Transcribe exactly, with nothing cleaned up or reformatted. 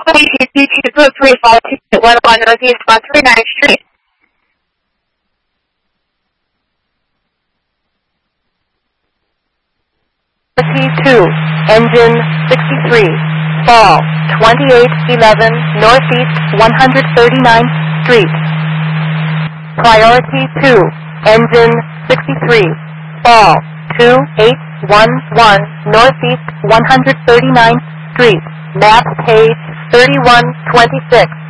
three five two one one Northeast one thirty-ninth Street. T two, engine sixty-three, fall twenty-eight eleven Northeast one thirty-ninth Street. Priority two, engine sixty-three, fall two eight one one Northeast one thirty-ninth Street. Map page thirty-one twenty-six.